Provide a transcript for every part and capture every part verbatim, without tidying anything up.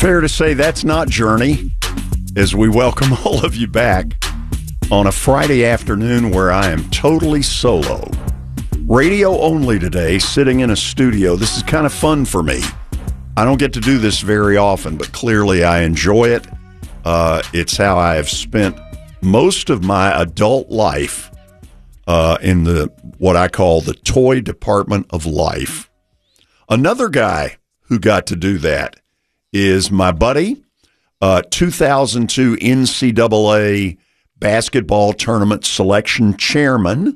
fair to say that's not Journey, as we welcome all of you back on a Friday afternoon where I am totally solo. Radio only today, sitting in a studio. This is kind of fun for me. I don't get to do this very often, but clearly I enjoy it. Uh, it's how I have spent most of my adult life uh, in the what I call the toy department of life. Another guy who got to do that is my buddy, uh, two thousand two N C double A basketball tournament selection chairman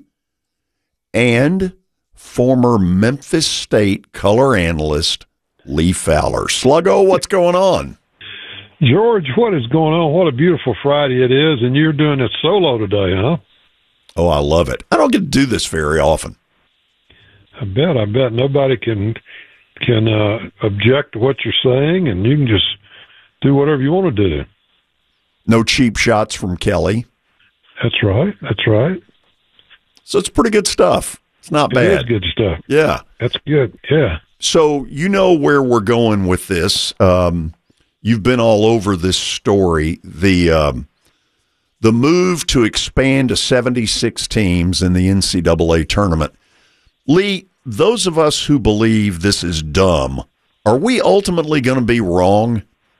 and former Memphis State color analyst Lee Fowler. Sluggo, what's going on? George, what is going on? What a beautiful Friday it is, and you're doing it solo today, huh? Oh, I love it. I don't get to do this very often. I bet, I bet. Nobody can can uh, object to what you're saying, and you can just do whatever you want to do. No cheap shots from Kelly. That's right. That's right. So it's pretty good stuff. It's not bad. It is good stuff. Yeah. That's good. Yeah. So you know where we're going with this. Um, you've been all over this story. The um, the move to expand to seventy-six teams in the N C double A tournament. Lee, those of us who believe this is dumb, are we ultimately going to be wrong?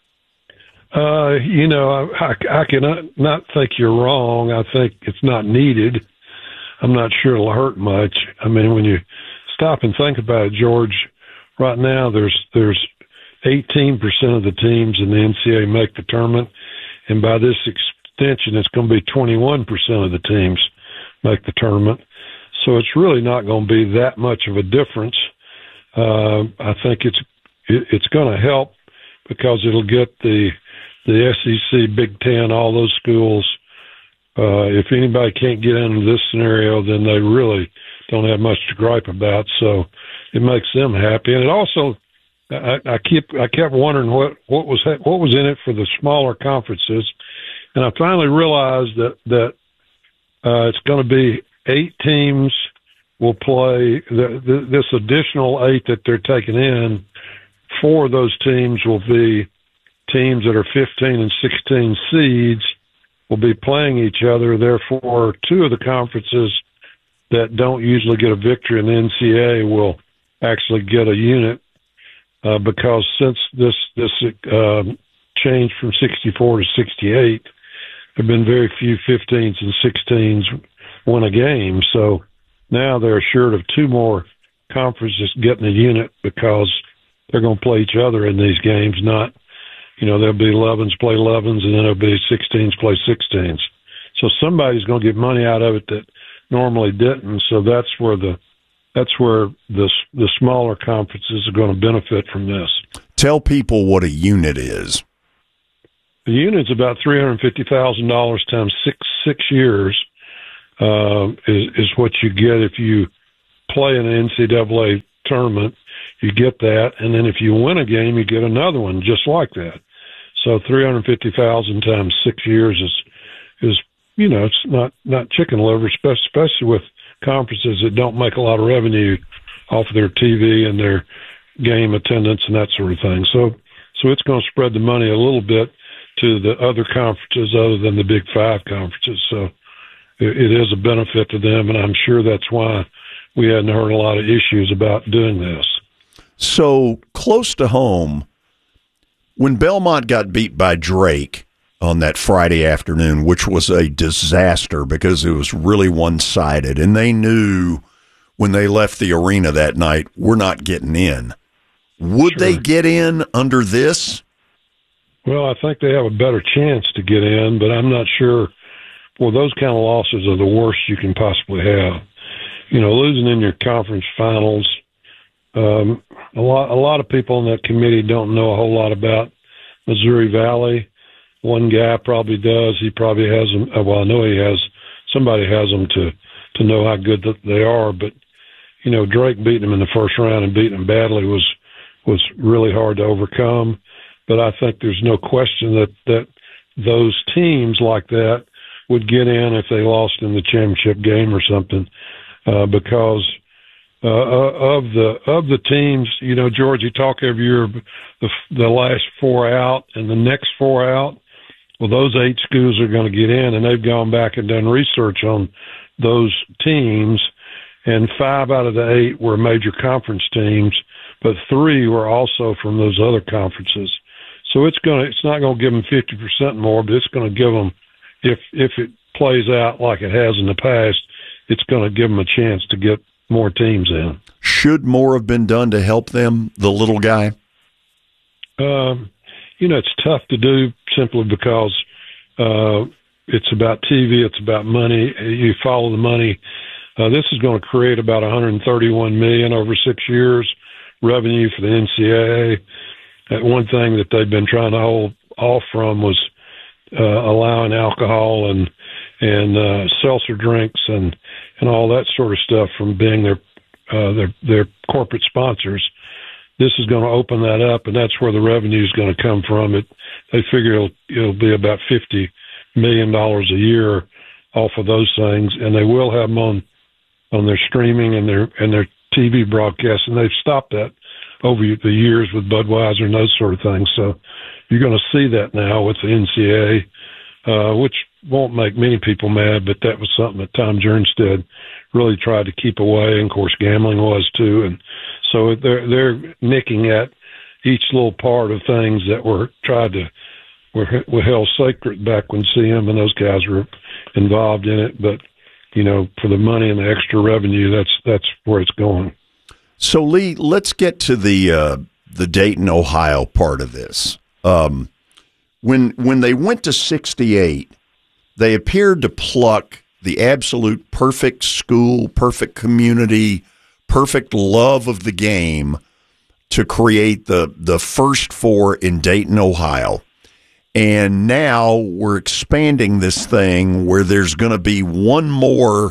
Uh, you know, I, I, I cannot not think you're wrong. I think it's not needed. I'm not sure it'll hurt much. I mean, when you stop and think about it, George, right now there's there's eighteen percent of the teams in the N C double A make the tournament, and by this extension, it's going to be twenty-one percent of the teams make the tournament. So it's really not going to be that much of a difference. Uh, I think it's it, it's going to help because it'll get the the S E C, Big Ten, all those schools. Uh, if anybody can't get into this scenario, then they really don't have much to gripe about. So it makes them happy, and it also I, I keep I kept wondering what what was what was in it for the smaller conferences, and I finally realized that that uh, it's going to be eight teams will play. The, the, this additional eight that they're taking in, four of those teams will be teams that are fifteen and sixteen seeds will be playing each other. Therefore, two of the conferences that don't usually get a victory in the N C double A will actually get a unit uh, because since this this uh, change from sixty-four to sixty-eight, there have been very few fifteens and sixteens win a game. So now they're assured of two more conferences getting a unit because they're going to play each other in these games, not, you know, there'll be elevens play elevens and then there'll be sixteens play sixteens. So somebody's going to get money out of it that normally didn't. So that's where the that's where the the smaller conferences are going to benefit from this. Tell people what a unit is. The unit's about three hundred fifty thousand dollars times six six years. Uh, is, is what you get if you play in an N C double A tournament. You get that, and then if you win a game, you get another one just like that. So three hundred fifty thousand times six years is is you know it's not not chicken liver, especially with conferences that don't make a lot of revenue off of their T V and their game attendance and that sort of thing. So so it's going to spread the money a little bit to the other conferences other than the Big Five conferences. So it is a benefit to them, and I'm sure that's why we hadn't heard a lot of issues about doing this. So close to home, when Belmont got beat by Drake on that Friday afternoon, which was a disaster because it was really one-sided, and they knew when they left the arena that night, we're not getting in. Would Sure. they get in under this? Well, I think they have a better chance to get in, but I'm not sure. Well, those kind of losses are the worst you can possibly have. You know, losing in your conference finals. Um, a lot, a lot of people on that committee don't know a whole lot about Missouri Valley. One guy probably does. He probably has them. Well, I know he has. Somebody has them to to know how good that they are. But you know, Drake beating them in the first round and beating them badly was was really hard to overcome. But I think there's no question that that those teams like that would get in if they lost in the championship game or something, uh, because uh, of the of the teams. You know, George, you talk every year the the last four out and the next four out. Well, those eight schools are going to get in, and they've gone back and done research on those teams, and five out of the eight were major conference teams, but three were also from those other conferences. So it's going to, it's not going to give them fifty percent more, but it's going to give them, if if it plays out like it has in the past, it's going to give them a chance to get more teams in. Should more have been done to help them, the little guy? Um, you know, it's tough to do simply because uh, it's about T V, it's about money. You follow the money. Uh, this is going to create about one hundred thirty-one million dollars over six years revenue for the N C double A. That one thing that they've been trying to hold off from was uh, allowing alcohol and and uh, seltzer drinks and, and all that sort of stuff from being their uh, their their corporate sponsors. This is going to open that up, and that's where the revenue is going to come from. It they figure it'll it'll be about fifty million dollars a year off of those things, and they will have them on on their streaming and their and their T V broadcasts, and they've stopped that over the years with Budweiser and those sort of things. So you're going to see that now with the N C double A, uh, which won't make many people mad, but that was something that Tom Jernstad really tried to keep away, and of course gambling was too. And so they're they're nicking at each little part of things that were tried to were, were held sacred back when C M and those guys were involved in it. But you know, for the money and the extra revenue, that's that's where it's going. So, Lee, let's get to the uh, the Dayton, Ohio part of this. Um, when when they went to sixty-eight, they appeared to pluck the absolute perfect school, perfect community, perfect love of the game to create the the first four in Dayton, Ohio. And now we're expanding this thing where there's going to be one more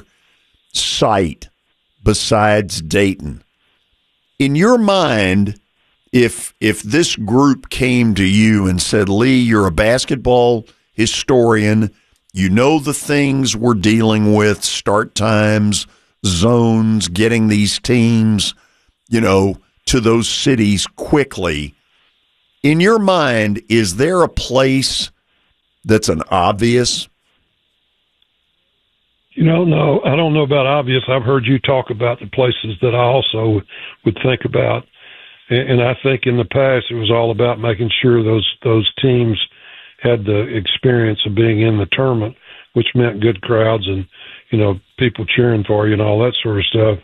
site besides Dayton. In your mind, if if this group came to you and said, Lee, you're a basketball historian, you know the things we're dealing with, start times, zones, getting these teams, you know, to those cities quickly. In your mind, is there a place that's an obvious? You know, no, I don't know about obvious. I've heard you talk about the places that I also would think about. And I think in the past it was all about making sure those those teams had the experience of being in the tournament, which meant good crowds and, you know, people cheering for you and all that sort of stuff.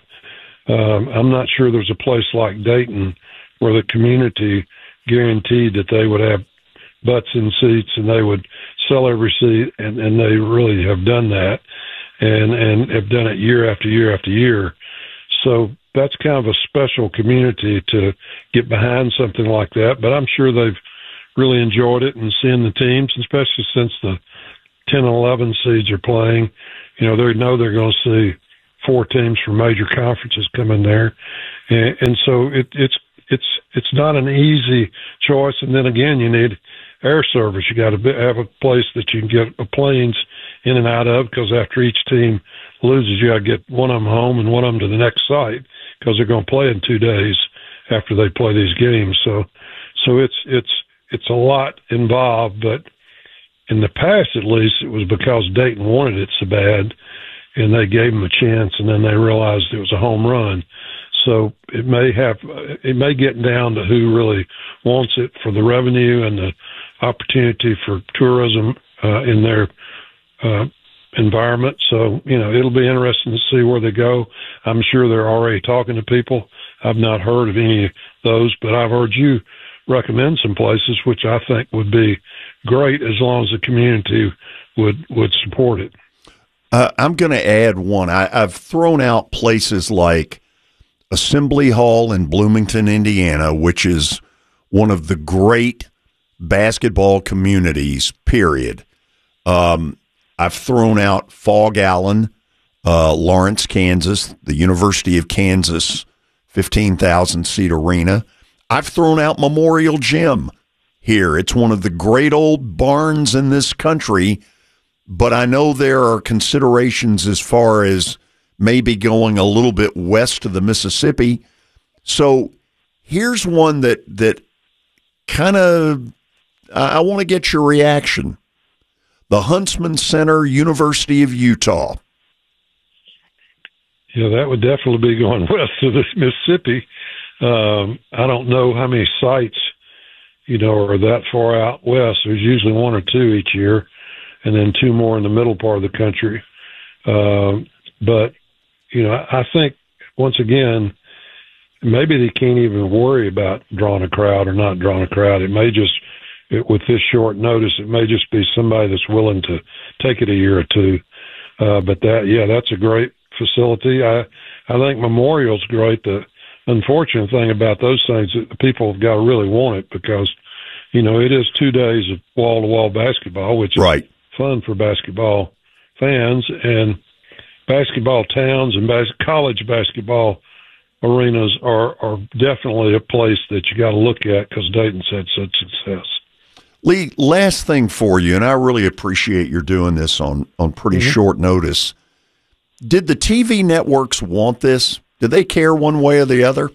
Um, I'm not sure there's a place like Dayton where the community guaranteed that they would have butts in seats and they would sell every seat, and, and they really have done that. And, and have done it year after year after year. So that's kind of a special community to get behind something like that. But I'm sure they've really enjoyed it and seeing the teams, especially since the ten and eleven seeds are playing. You know, they know they're going to see four teams from major conferences come in there. And, and so it, it's it's it's not an easy choice. And then again, you need air service. You got to have a place that you can get planes in and out of, because after each team loses, you got to get one of them home and one of them to the next site, because they're going to play in two days after they play these games. So, so it's it's it's a lot involved. But in the past, at least, it was because Dayton wanted it so bad, and they gave them a chance, and then they realized it was a home run. So it may have it may get down to who really wants it for the revenue and the opportunity for tourism uh, in their uh, environment. So, you know, it'll be interesting to see where they go. I'm sure they're already talking to people. I've not heard of any of those, but I've heard you recommend some places, which I think would be great as long as the community would, would support it. Uh, I'm going to add one. I, I've thrown out places like Assembly Hall in Bloomington, Indiana, which is one of the great basketball communities, period. Um, I've thrown out Fog Allen, uh, Lawrence, Kansas, the University of Kansas, fifteen thousand seat arena. I've thrown out Memorial Gym here. It's one of the great old barns in this country, but I know there are considerations as far as maybe going a little bit west of the Mississippi. So here's one that that kind of I, I want to get your reaction. The Huntsman Center, University of Utah. Yeah, that would definitely be going west of the Mississippi. Um, I don't know how many sites, you know, are that far out west. There's usually one or two each year, and then two more in the middle part of the country. Um, but, you know, I think, once again, maybe they can't even worry about drawing a crowd or not drawing a crowd. It may just, it, with this short notice, it may just be somebody that's willing to take it a year or two. Uh, but that, yeah, that's a great facility. I, I think Memorial's great. The unfortunate thing about those things is that people have got to really want it because, you know, it is two days of wall-to-wall basketball, which is right. fun for basketball fans, and basketball towns and bas- college basketball arenas are, are definitely a place that you got to look at because Dayton's had such success. Lee, last thing for you, and I really appreciate your doing this on, on pretty mm-hmm. short notice. Did the T V networks want this? Did they care one way or the other?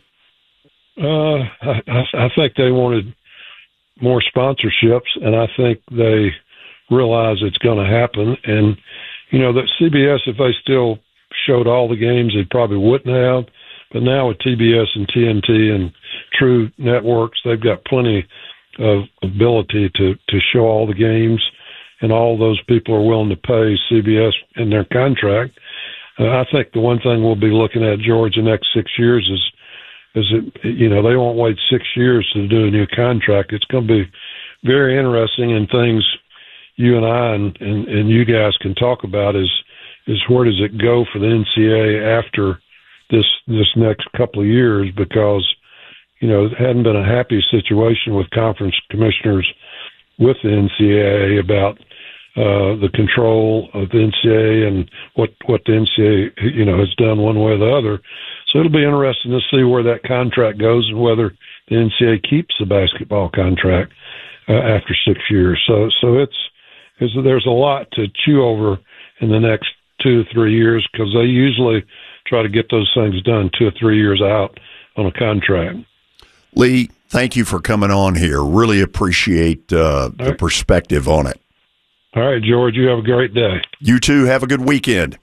Uh, I, I think they wanted more sponsorships, and I think they realize it's going to happen. And, you know, that C B S, if they still showed all the games, they probably wouldn't have. But now with T B S and T N T and True Networks, they've got plenty of ability to, to show all the games, and all those people are willing to pay C B S in their contract. Uh, I think the one thing we'll be looking at, George, the next six years is, is it, you know, they won't wait six years to do a new contract. It's going to be very interesting, and things you and I and, and, and you guys can talk about is, is where does it go for the N C double A after this, this next couple of years, because, you know, it hadn't been a happy situation with conference commissioners with the N C double A about uh, the control of the N C double A and what, what the N C double A, you know, has done one way or the other. So it'll be interesting to see where that contract goes and whether the N C double A keeps the basketball contract uh, after six years. So, so it's, it's, there's a lot to chew over in the next two to three years because they usually try to get those things done two or three years out on a contract. Lee, thank you for coming on here. Really appreciate uh, the right. perspective on it. All right, George, you have a great day. You too. Have a good weekend.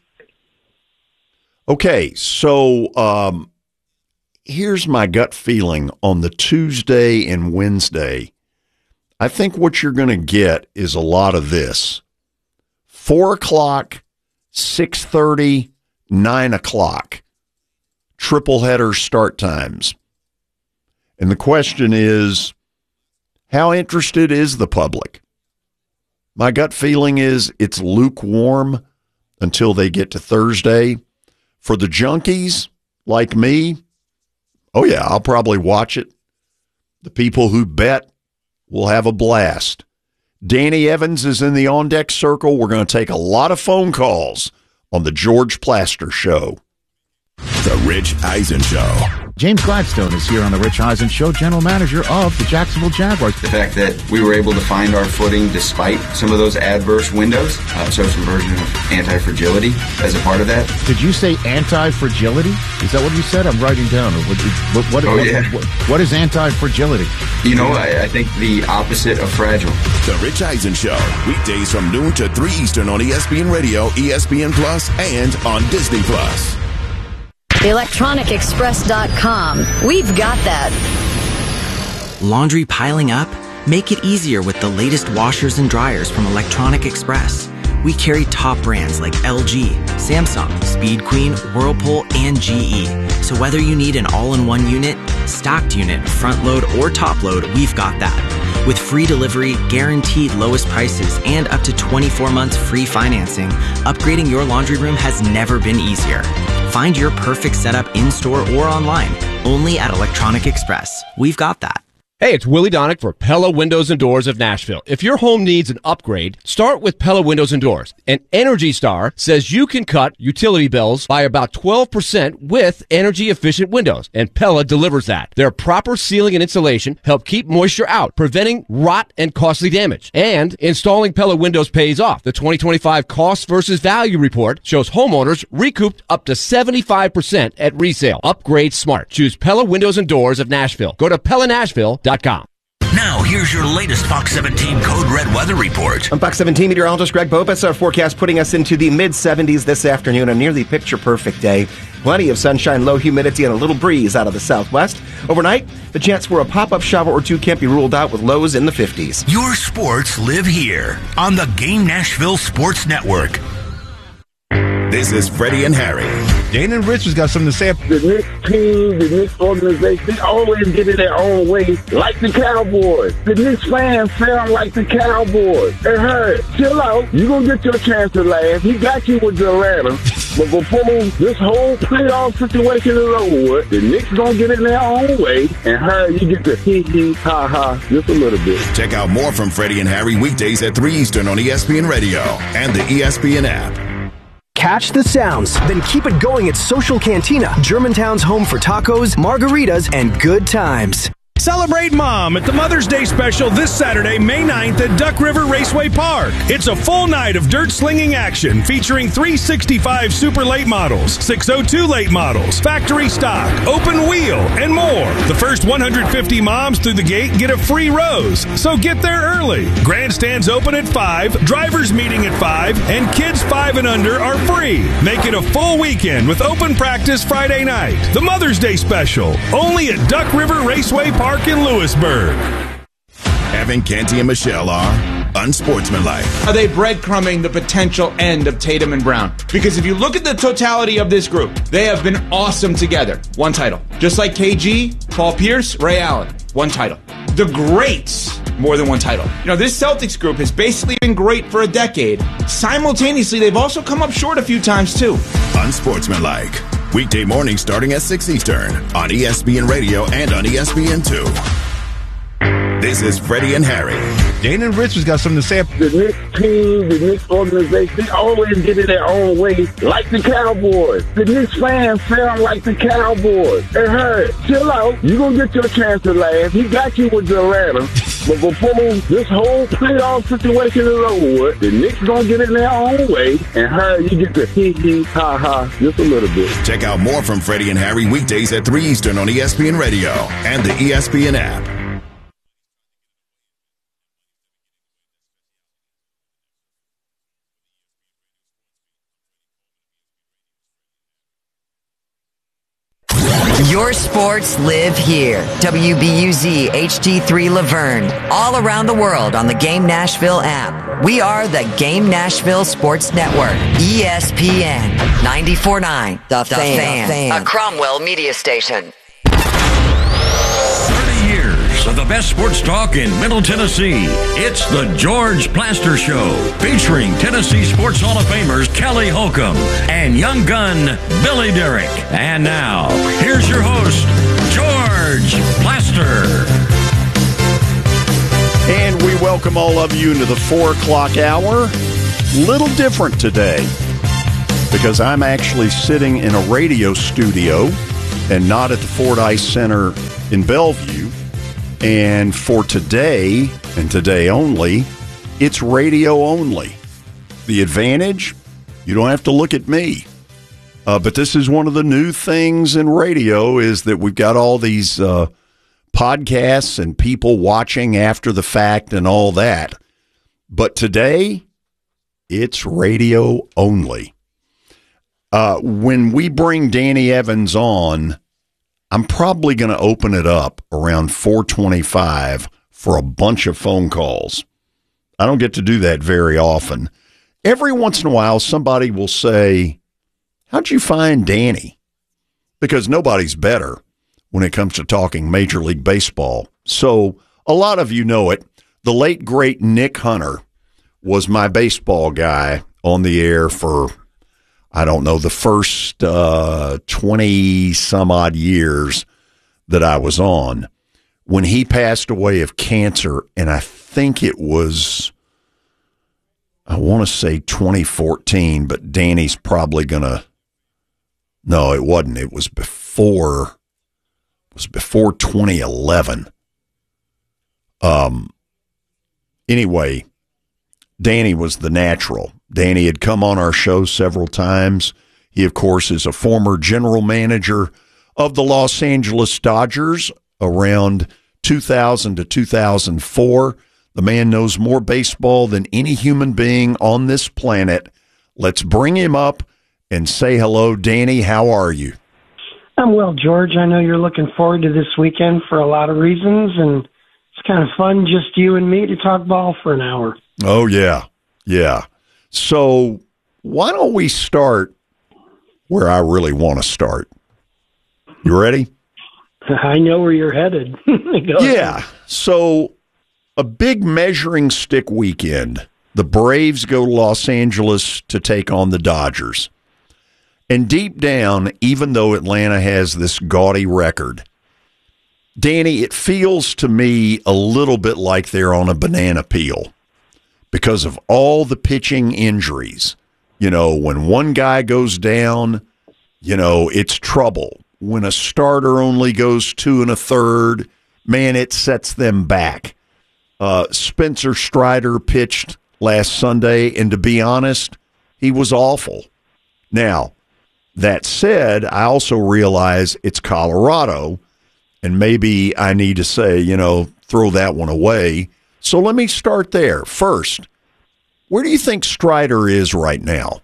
Okay, so um, here's my gut feeling on the Tuesday and Wednesday. I think what you're going to get is a lot of this. Four o'clock, six thirty, nine o'clock. Triple header start times. And the question is, how interested is the public? My gut feeling is it's lukewarm until they get to Thursday. For the junkies like me, oh yeah, I'll probably watch it. The people who bet will have a blast. Danny Evans is in the On Deck Circle. We're going to take a lot of phone calls on the George Plaster Show. The Rich Eisen Show. James Gladstone is here on the Rich Eisen Show, general manager of the Jacksonville Jaguars. The fact that we were able to find our footing despite some of those adverse windows, uh, so some version of anti-fragility as a part of that. Did you say anti-fragility? Is that what you said? I'm writing down. What, what, what, oh, what, yeah. what, what is anti-fragility? You know, I, I think the opposite of fragile. The Rich Eisen Show, weekdays from noon to three Eastern on E S P N Radio, E S P N Plus, and on Disney Plus. electronic express dot com. We've got that. Laundry piling up? Make it easier with the latest washers and dryers from Electronic Express. We carry top brands like L G, Samsung, Speed Queen, Whirlpool, and G E. So whether you need an all-in-one unit, stocked unit, front load, or top load, we've got that. With free delivery, guaranteed lowest prices, and up to twenty-four months free financing, upgrading your laundry room has never been easier. Find your perfect setup in-store or online, only at Electronic Express. We've got that. Hey, it's Willie Donick for Pella Windows and Doors of Nashville. If your home needs an upgrade, start with Pella Windows and Doors. And Energy Star says you can cut utility bills by about twelve percent with energy-efficient windows, and Pella delivers that. Their proper sealing and insulation help keep moisture out, preventing rot and costly damage. And installing Pella windows pays off. The twenty twenty-five Cost versus Value Report shows homeowners recouped up to seventy-five percent at resale. Upgrade smart. Choose Pella Windows and Doors of Nashville. Go to Pella Nashville dot com. Now, here's your latest Fox seventeen Code Red weather report. I'm Fox seventeen meteorologist Greg Bopus. Our forecast putting us into the mid seventies this afternoon, a nearly picture-perfect day. Plenty of sunshine, low humidity, and a little breeze out of the southwest. Overnight, the chance for a pop-up shower or two can't be ruled out with lows in the fifties. Your sports live here on the Game Nashville Sports Network. This is Freddie and Harry. Dana and Rich has got something to say. The Knicks team, the Knicks organization, they always get in their own way, like the Cowboys. The Knicks fans sound like the Cowboys. Hey, Harry, chill out. You're going to get your chance to laugh. He got you with Atlanta. But before this whole playoff situation is over with, the Knicks going to get in their own way. And Harry, you get to hee-hee, ha-ha, just a little bit. Check out more from Freddie and Harry weekdays at three Eastern on E S P N Radio and the E S P N app. Catch the sounds, then keep it going at Social Cantina, Germantown's home for tacos, margaritas, and good times. Celebrate Mom at the Mother's Day special this Saturday, May ninth at Duck River Raceway Park. It's a full night of dirt slinging action featuring three sixty-five Super Late models, six oh two Late models, factory stock, open wheel, and more. The first one hundred fifty moms through the gate get a free rose, so get there early. Grandstands open at five, drivers meeting at five, and kids five and under are free. Make it a full weekend with open practice Friday night. The Mother's Day special, only at Duck River Raceway Park in Lewisburg. Evan, Canty, and Michelle are unsportsmanlike. Are they breadcrumbing the potential end of Tatum and Brown? Because if you look at the totality of this group, they have been awesome together. One title. Just like K G, Paul Pierce, Ray Allen. One title. The greats, more than one title. You know, this Celtics group has basically been great for a decade. Simultaneously, they've also come up short a few times, too. Unsportsmanlike. Weekday morning starting at six Eastern on E S P N Radio and on E S P N two. This is Freddie and Harry. Dana and Rich has got something to say. The Knicks team, the Knicks organization, they always get in their own way, like the Cowboys. The Knicks fans sound like the Cowboys. Hey, Harry, chill out. You're going to get your chance to laugh. He got you with Atlanta. But before this whole playoff situation is over with, the Knicks going to get in their own way. And Harry, you get to hee-hee, ha-ha, just a little bit. Check out more from Freddie and Harry weekdays at three Eastern on E S P N Radio and the E S P N app. Your sports live here. W B U Z H D three Laverne. All around the world on the Game Nashville app. We are the Game Nashville Sports Network. E S P N ninety-four point nine. The, the Fan. Fan. A Cromwell media station. thirty years of the best sports talk in Middle Tennessee. It's the George Plaster Show, featuring Tennessee Sports Hall of Famers Kelly Holcomb and young gun Billy Derrick. And now, here's your host, George Plaster. And we welcome all of you into the four o'clock hour. Little different today, because I'm actually sitting in a radio studio and not at the Fordyce Center in Bellevue. And for today, and today only, it's radio only. The advantage, you don't have to look at me. Uh, but this is one of the new things in radio, is that we've got all these uh, podcasts and people watching after the fact and all that. But today, it's radio only. Uh, when we bring Danny Evans on, I'm probably going to open it up around four twenty-five for a bunch of phone calls. I don't get to do that very often. Every once in a while, somebody will say, how'd you find Danny? Because nobody's better when it comes to talking Major League Baseball. So a lot of you know it. The late, great Nick Hunter was my baseball guy on the air for, I don't know, the first uh, twenty-some-odd years that I was on. when he passed away of cancer, and I think it was, I want to say twenty fourteen, but Danny's probably going to, no, it wasn't. It was before, it was before twenty eleven. Um. Anyway, Danny was the natural. Danny had come on our show several times. He, of course, is a former general manager of the Los Angeles Dodgers around two thousand to two thousand four. The man knows more baseball than any human being on this planet. Let's bring him up and say hello. Danny, how are you? I'm well, George. I know you're looking forward to this weekend for a lot of reasons, and it's kind of fun, just you and me, to talk ball for an hour. Oh, yeah. Yeah. So why don't we start where I really want to start? You ready? I know where you're headed. Yeah. Ahead. So a big measuring stick weekend. The Braves go to Los Angeles to take on the Dodgers. And deep down, even though Atlanta has this gaudy record, Danny, it feels to me a little bit like they're on a banana peel because of all the pitching injuries. You know, when one guy goes down, you know, it's trouble. When a starter only goes two and a third, man, it sets them back. Uh, Spencer Strider pitched last Sunday, and to be honest, he was awful. Now, that said, I also realize it's Colorado, and maybe I need to say, you know, throw that one away. So let me start there. First, where do you think Strider is right now?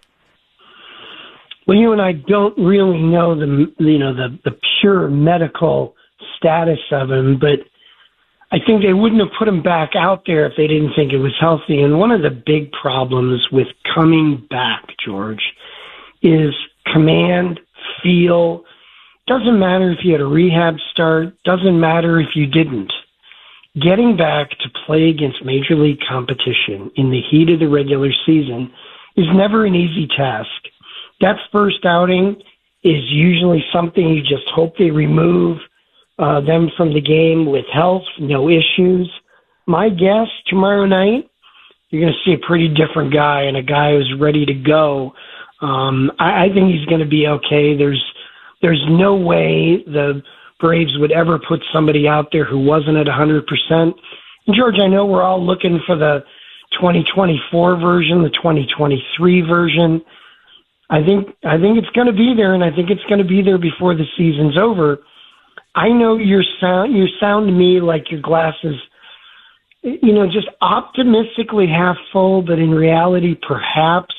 Well, you and I don't really know the you know the, the pure medical status of him, but I think they wouldn't have put him back out there if they didn't think it was healthy. And one of the big problems with coming back, George, is command, feel. Doesn't matter if you had a rehab start. Doesn't matter if you didn't. Getting back to play against major league competition in the heat of the regular season is never an easy task. That first outing is usually something you just hope they remove uh, them from the game with health, no issues. My guess, tomorrow night, you're going to see a pretty different guy and a guy who's ready to go. Um, I, I think he's going to be okay. There's there's no way the Braves would ever put somebody out there who wasn't at one hundred percent. And George, I know we're all looking for the twenty twenty-four version, the twenty twenty-three version. I think I think it's going to be there, and I think it's going to be there before the season's over. I know you're sound you sound to me like your glass is, you know, just optimistically half full, but in reality, perhaps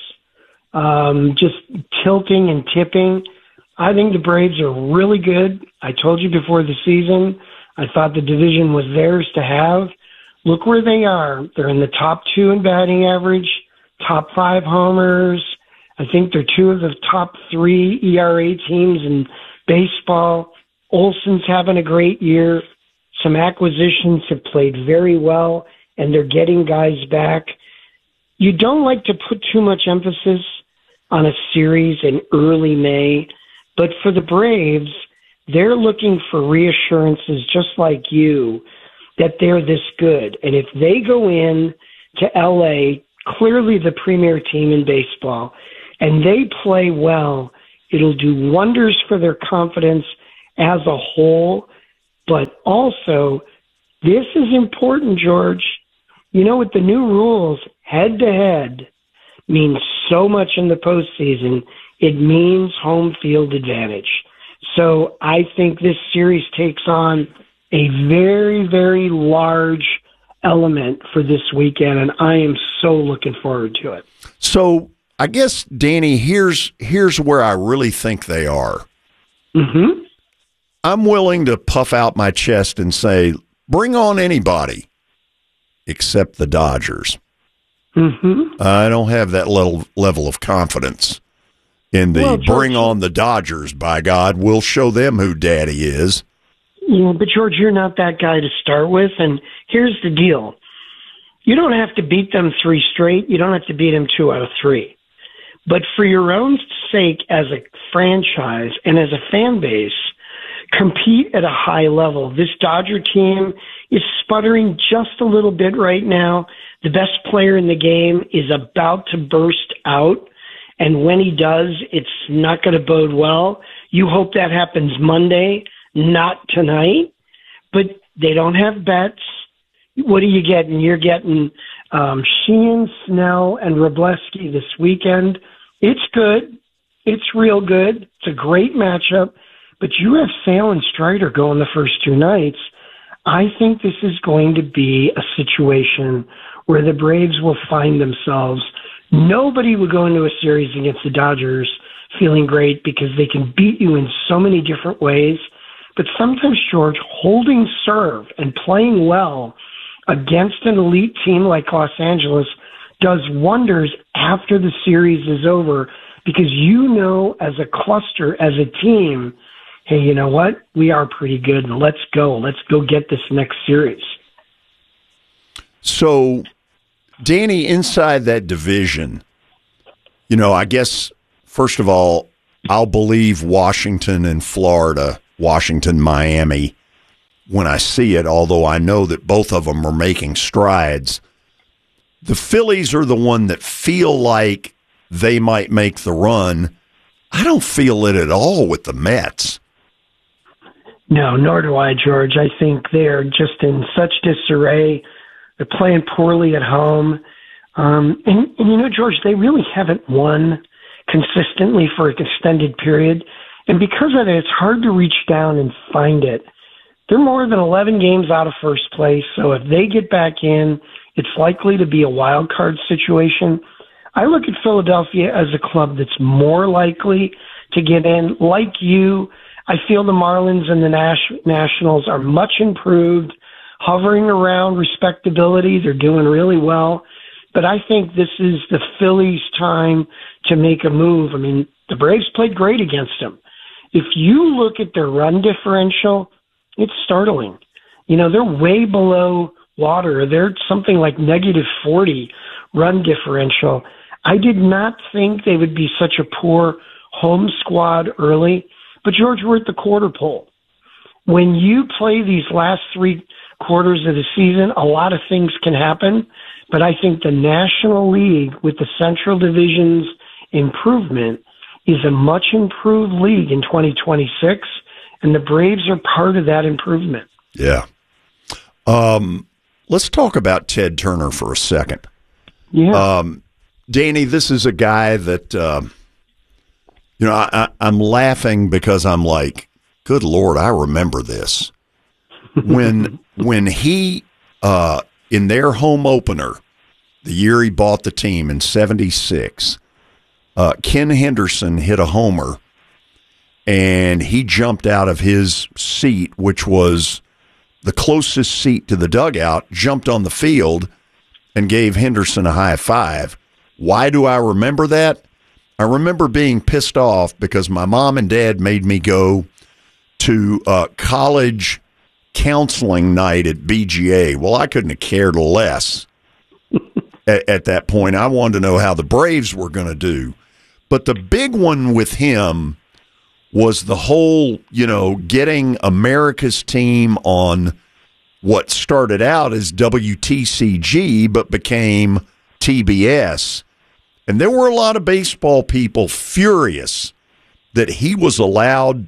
um, just tilting and tipping. I think the Braves are really good. I told you before the season, I thought the division was theirs to have. Look where they are. They're in the top two in batting average, top five homers. I think they're two of the top three E R A teams in baseball. Olsen's having a great year. Some acquisitions have played very well, and they're getting guys back. You don't like to put too much emphasis on a series in early May, but for the Braves, they're looking for reassurances just like you that they're this good. And if they go in to L A, clearly the premier team in baseball, and they play well, it'll do wonders for their confidence as a whole. But also, this is important, George. You know, with the new rules, head-to-head means so much in the postseason. It means home field advantage. So I think this series takes on a very, very large element for this weekend, and I am so looking forward to it. So I guess, Danny, here's here's where I really think they are. Mm-hmm. I'm willing to puff out my chest and say, bring on anybody except the Dodgers. Mm-hmm. I don't have that level, level of confidence in the well, George, bring on the Dodgers, by God. We'll show them who daddy is. Yeah, but George, you're not that guy to start with, and here's the deal. You don't have to beat them three straight. You don't have to beat them two out of three. But for your own sake as a franchise and as a fan base, compete at a high level. This Dodger team is sputtering just a little bit right now. The best player in the game is about to burst out, and when he does, it's not going to bode well. You hope that happens Monday, not tonight, but they don't have Betts. What are you getting? You're getting um, Sheehan, Snell, and Wroblewski this weekend. It's good. It's real good. It's a great matchup, but you have Sale and Strider going the first two nights. I think this is going to be a situation where the Braves will find themselves. Nobody would go into a series against the Dodgers feeling great because they can beat you in so many different ways. But sometimes, George, holding serve and playing well against an elite team like Los Angeles does wonders after the series is over, because you know as a cluster, as a team, hey, you know what? We are pretty good. Let's go. Let's go get this next series. So, Danny, inside that division, you know, I guess, first of all, I'll believe Washington and Florida, Washington, Miami, when I see it, although I know that both of them are making strides. The Phillies are the one that feel like they might make the run. I don't feel it at all with the Mets. No, nor do I, George. I think they're just in such disarray. They're playing poorly at home. Um, and, and, you know, George, they really haven't won consistently for an extended period. And because of it, it's hard to reach down and find it. They're more than eleven games out of first place, so if they get back in, it's likely to be a wild card situation. I look at Philadelphia as a club that's more likely to get in. Like you, I feel the Marlins and the Nash- Nationals are much improved, hovering around respectability. They're doing really well. But I think this is the Phillies' time to make a move. I mean, the Braves played great against them. If you look at their run differential, it's startling. You know, they're way below water. They're something like negative forty run differential. I did not think they would be such a poor home squad early. But, George, we're at the quarter pole. When you play these last three quarters of the season, a lot of things can happen. But I think the National League, with the Central Division's improvement, is a much improved league in twenty twenty-six, and the Braves are part of that improvement. Yeah. Um, let's talk about Ted Turner for a second. Yeah. Um, Danny, this is a guy that, uh, you know, I, I, I'm laughing because I'm like, good Lord, I remember this. When when he, uh, in their home opener, the year he bought the team in seventy-six, uh, Ken Henderson hit a homer, and he jumped out of his seat, which was the closest seat to the dugout, jumped on the field, and gave Henderson a high five. Why do I remember that? I remember being pissed off because my mom and dad made me go to uh, college counseling night at B G A. Well, I couldn't have cared less at, at that point. I wanted to know how the Braves were going to do. But the big one with him was the whole, you know, getting America's team on what started out as W T C G but became T B S. And there were a lot of baseball people furious that he was allowed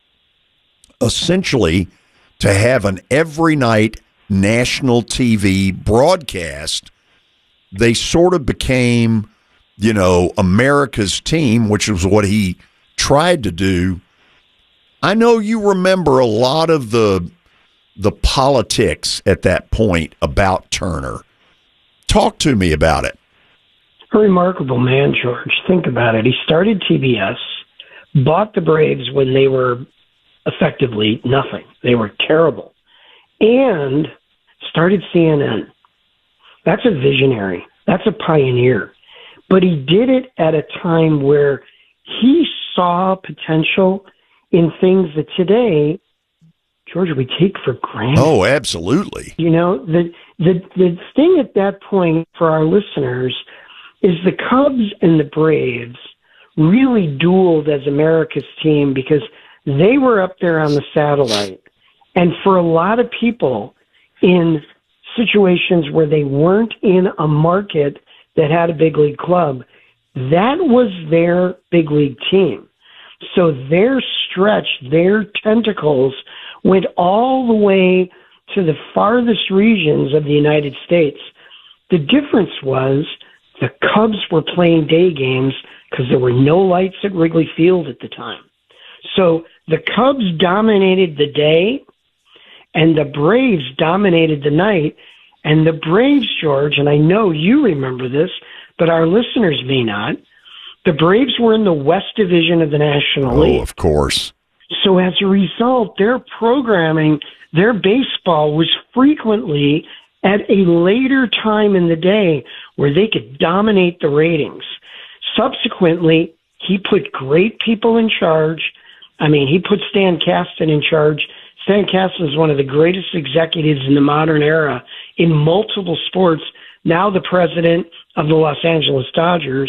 essentially to have an every night national T V broadcast. They sort of became, you know, America's team, which was what he tried to do. I know you remember a lot of the the politics at that point about Turner. Talk to me about it. A remarkable man, George. Think about it. He started T B S, bought the Braves when they were effectively nothing. They were terrible. And started C N N. That's a visionary. That's a pioneer. But he did it at a time where he saw potential in things that today, George, we take for granted. Oh, absolutely. You know, the the the thing at that point for our listeners is the Cubs and the Braves really dueled as America's team because they were up there on the satellite. And for a lot of people in situations where they weren't in a market that had a big league club, that was their big league team. So their stretch, their tentacles went all the way to the farthest regions of the United States. The difference was the Cubs were playing day games because there were no lights at Wrigley Field at the time. So the Cubs dominated the day, and the Braves dominated the night. And the Braves, George, and I know you remember this, but our listeners may not, the Braves were in the West Division of the National League. Oh, of course. So as a result, their programming, their baseball was frequently at a later time in the day where they could dominate the ratings. Subsequently, he put great people in charge. I mean, he put Stan Kasten in charge. Stan Kasten is one of the greatest executives in the modern era in multiple sports, now the president of the Los Angeles Dodgers.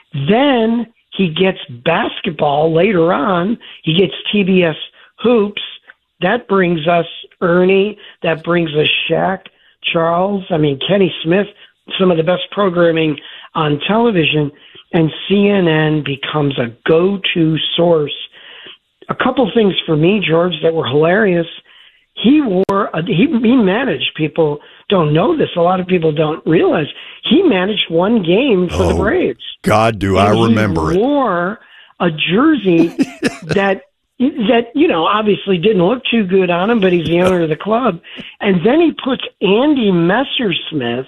Then he gets basketball later on. He gets T B S Hoops. That brings us Ernie. That brings us Shaq, Charles, I mean, Kenny Smith, some of the best programming on television. And C N N becomes a go-to source. A couple things for me, George, that were hilarious. He wore, a, he, he managed, people don't know this, a lot of people don't realize, he managed one game for oh, the Braves. God, do and I remember he it. He wore a jersey that, that, you know, obviously didn't look too good on him, but he's the owner of the club. And then he puts Andy Messersmith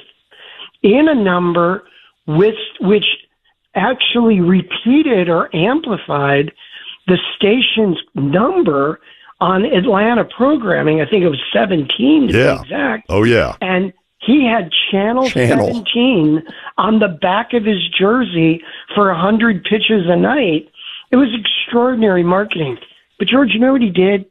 in a number with which actually repeated or amplified the station's number on Atlanta programming. I think it was seventeen to yeah. be exact. Oh, yeah. And he had Channel, Channel seventeen on the back of his jersey for one hundred pitches a night. It was extraordinary marketing. But, George, you know what he did?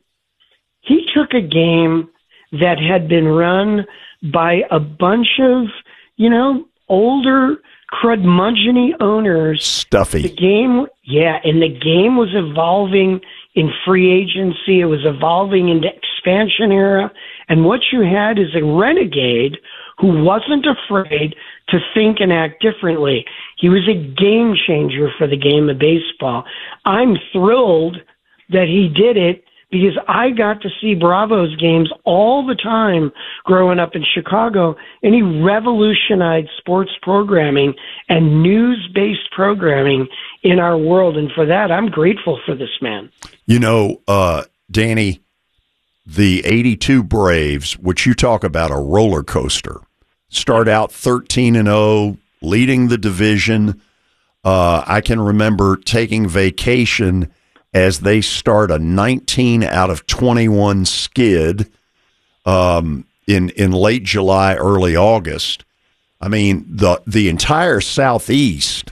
He took a game that had been run by a bunch of, you know, older curmudgeon-y owners. Stuffy. The game, yeah, and the game was evolving in free agency. It was evolving into expansion era. And what you had is a renegade who wasn't afraid to think and act differently. He was a game changer for the game of baseball. I'm thrilled that he did it because I got to see Bravo's games all the time growing up in Chicago, and he revolutionized sports programming and news-based programming in our world. And for that, I'm grateful for this man. You know, uh, Danny, the eighty-two Braves, which you talk about a roller coaster, start out thirteen and oh, leading the division. Uh, I can remember taking vacation as they start a nineteen out of twenty-one skid um, in in late July, early August. I mean, the the entire Southeast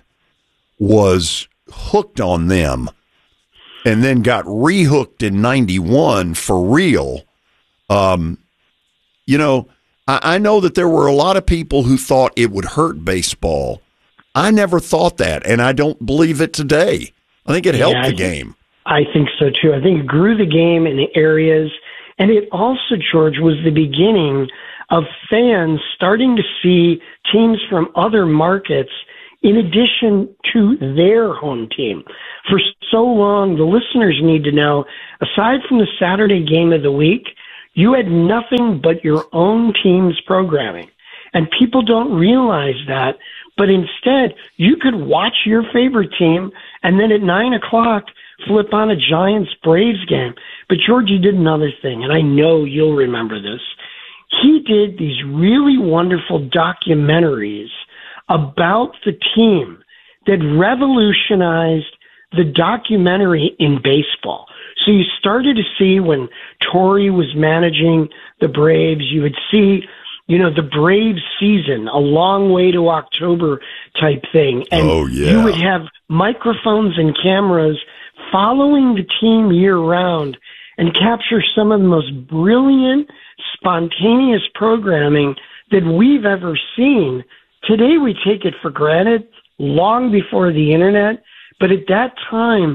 was hooked on them, and then got rehooked in ninety-one for real. Um, you know, I, I know that there were a lot of people who thought it would hurt baseball. I never thought that, and I don't believe it today. I think it helped yeah, the game. I think so, too. I think it grew the game in the areas, and it also, George, was the beginning of fans starting to see teams from other markets in addition to their home team. For so long, the listeners need to know, aside from the Saturday game of the week, you had nothing but your own team's programming. And people don't realize that. But instead, you could watch your favorite team, and then at nine o'clock, flip on a Giants-Braves game. But Georgie did another thing, and I know you'll remember this. He did these really wonderful documentaries about the team that revolutionized the documentary in baseball. So you started to see when Torre was managing the Braves, you would see, you know, the Braves season, a long way to October type thing. And oh, yeah. you would have microphones and cameras following the team year-round and capture some of the most brilliant, spontaneous programming that we've ever seen. Today we take it for granted, long before the Internet, but at that time,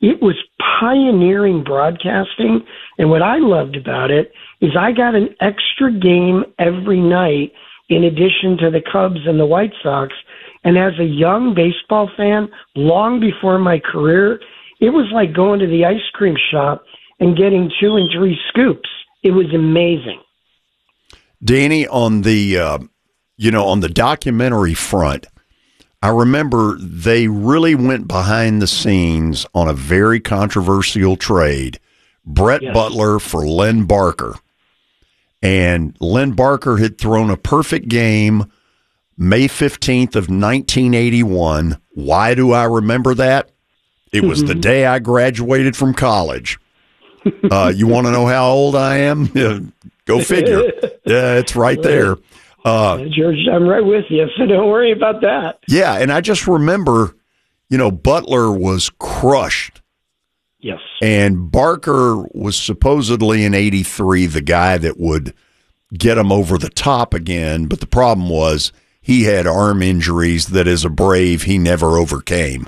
it was pioneering broadcasting. And what I loved about it is I got an extra game every night in addition to the Cubs and the White Sox. And as a young baseball fan, long before my career, it was like going to the ice cream shop and getting two and three scoops. It was amazing. Danny, on the uh, you know on the documentary front, I remember they really went behind the scenes on a very controversial trade, Brett yes. Butler for Len Barker. And Len Barker had thrown a perfect game May fifteenth of nineteen eighty-one. Why do I remember that? It was the day I graduated from college. Uh, you want to know how old I am? Go figure. Yeah, it's right there. Uh, George, I'm right with you, so don't worry about that. Yeah, and I just remember, you know, Butler was crushed. Yes. And Barker was supposedly in eighty-three the guy that would get him over the top again, but the problem was he had arm injuries that as a Brave he never overcame.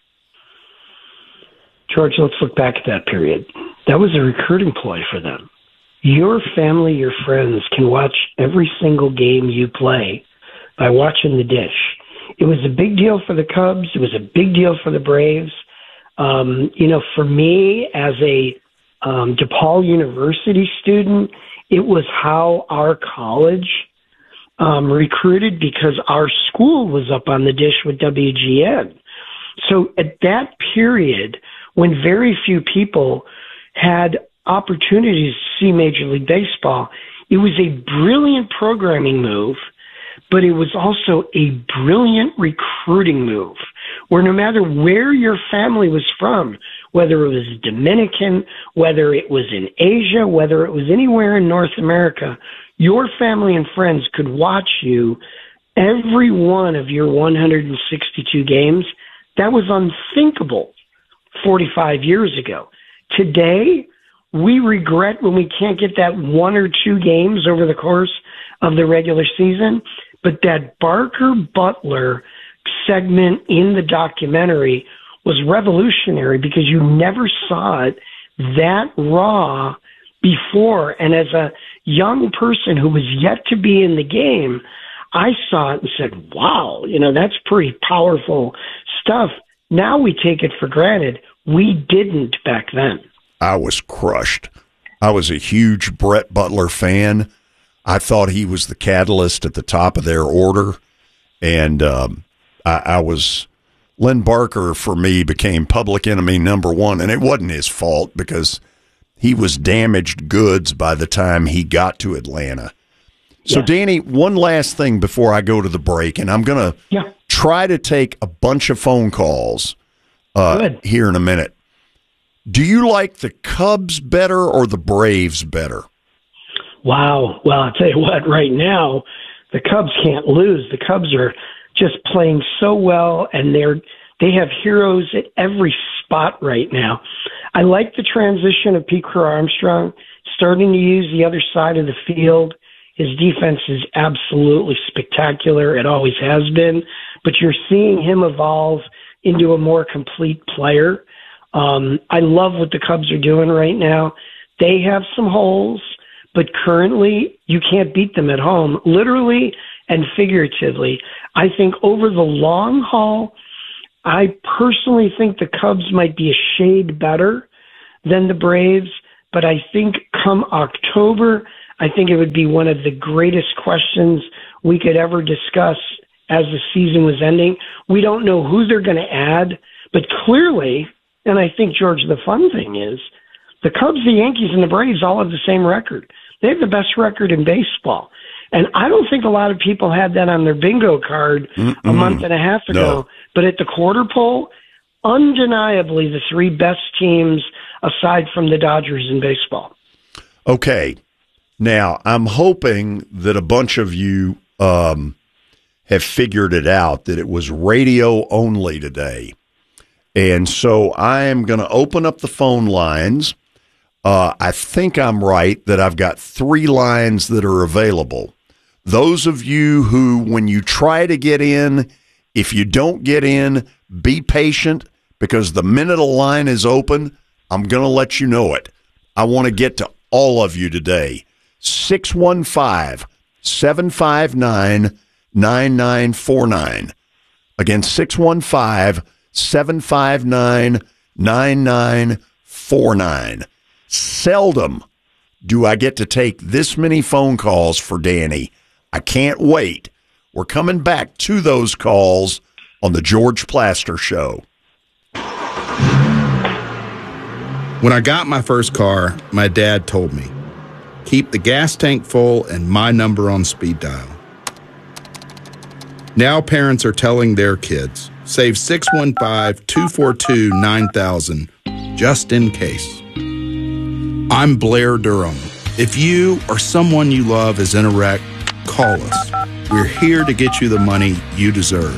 George, let's look back at that period. That was a recruiting ploy for them. Your family, your friends can watch every single game you play by watching the dish. It was a big deal for the Cubs. It was a big deal for the Braves. Um, you know, for me as a um, DePaul University student, it was how our college um, recruited because our school was up on the dish with W G N. So at that period, when very few people had opportunities to see Major League Baseball, it was a brilliant programming move, but it was also a brilliant recruiting move, where no matter where your family was from, whether it was Dominican, whether it was in Asia, whether it was anywhere in North America, your family and friends could watch you every one of your one hundred sixty-two games. That was unthinkable forty-five years ago. Today, we regret when we can't get that one or two games over the course of the regular season, but that Barker Butler segment in the documentary was revolutionary because you never saw it that raw before. And as a young person who was yet to be in the game, I saw it and said, wow, you know, that's pretty powerful stuff. Now we take it for granted. We didn't back then. I was crushed. I was a huge Brett Butler fan. I thought he was the catalyst at the top of their order. And um, I, I was, Len Barker for me became public enemy number one. And it wasn't his fault because he was damaged goods by the time he got to Atlanta. So, yeah. Danny, one last thing before I go to the break, and I'm going to yeah. try to take a bunch of phone calls uh, here in a minute. Do you like the Cubs better or the Braves better? Wow. Well, I'll tell you what, right now, the Cubs can't lose. The Cubs are just playing so well, and they're they have heroes at every spot right now. I like the transition of Pete Crow-Armstrong starting to use the other side of the field. His defense is absolutely spectacular. It always has been. But you're seeing him evolve into a more complete player. Um, I love what the Cubs are doing right now. They have some holes, but currently you can't beat them at home, literally and figuratively. I think over the long haul, I personally think the Cubs might be a shade better than the Braves, but I think come October, I think it would be one of the greatest questions we could ever discuss as the season was ending. We don't know who they're going to add, but clearly, and I think, George, the fun thing is the Cubs, the Yankees, and the Braves all have the same record. They have the best record in baseball. And I don't think a lot of people had that on their bingo card Mm-mm. a month and a half ago. No. But at the quarter poll, undeniably the three best teams aside from the Dodgers in baseball. Okay. Now, I'm hoping that a bunch of you um, have figured it out, that it was radio only today. And so I am going to open up the phone lines. Uh, I think I'm right that I've got three lines that are available. Those of you who, when you try to get in, if you don't get in, be patient because the minute a line is open, I'm going to let you know it. I want to get to all of you today. six one five, seven five nine, nine nine four nine. Again, six one five, seven five nine, nine nine four nine. Seldom do I get to take this many phone calls for Danny. I can't wait. We're coming back to those calls on the George Plaster Show. When I got my first car, my dad told me, keep the gas tank full and my number on speed dial. Now parents are telling their kids, save six one five, two four two, nine thousand just in case. I'm Blair Durham. If you or someone you love is in a wreck, call us. We're here to get you the money you deserve.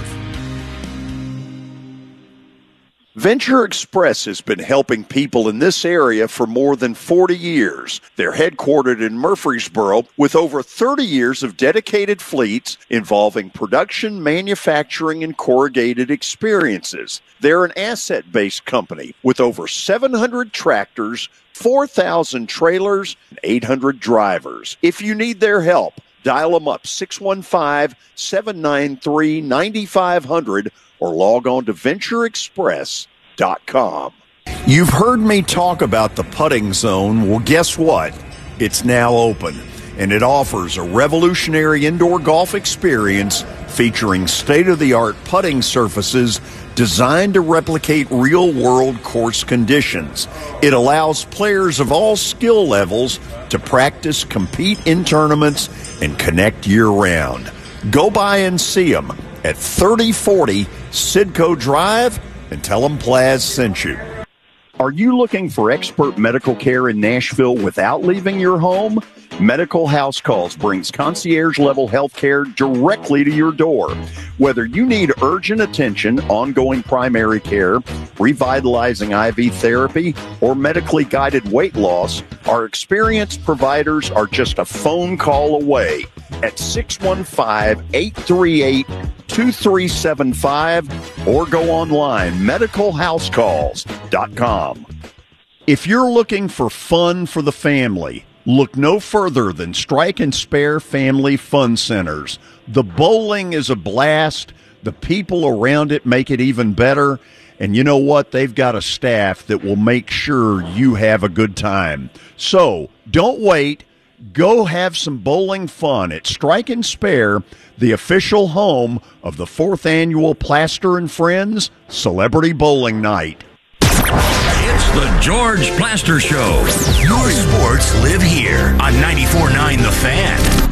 Venture Express has been helping people in this area for more than forty years. They're headquartered in Murfreesboro with over thirty years of dedicated fleets involving production, manufacturing, and corrugated experiences. They're an asset-based company with over seven hundred tractors, four thousand trailers, and eight hundred drivers. If you need their help, dial them up six one five, seven nine three, nine five zero zero or log on to venture express dot com. You've heard me talk about the Putting Zone. Well, guess what? It's now open, and it offers a revolutionary indoor golf experience featuring state-of-the-art putting surfaces designed to replicate real-world course conditions. It allows players of all skill levels to practice, compete in tournaments, and connect year-round. Go by and see them at thirty forty Sidco Drive and tell them Plaz sent you. Are you looking for expert medical care in Nashville without leaving your home? Medical House Calls brings concierge-level health care directly to your door. Whether you need urgent attention, ongoing primary care, revitalizing I V therapy, or medically guided weight loss, our experienced providers are just a phone call away at six one five, eight three eight, two three seven five or go online, medical house calls dot com. If you're looking for fun for the family, look no further than Strike and Spare Family Fun Centers. The bowling is a blast. The people around it make it even better. And you know what? They've got a staff that will make sure you have a good time. So don't wait. Go have some bowling fun at Strike and Spare, the official home of the fourth annual Plaster and Friends Celebrity Bowling Night. It's the George Plaster Show. Your sports live here on ninety-four point nine The Fan.